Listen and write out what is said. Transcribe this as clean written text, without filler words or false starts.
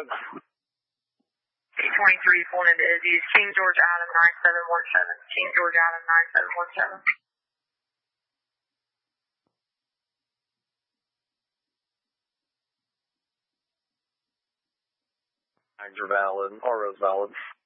7. 823 pulling into Izzy's. King George Adam 9717. King George Adam 9717. Tags are valid. RO's valid.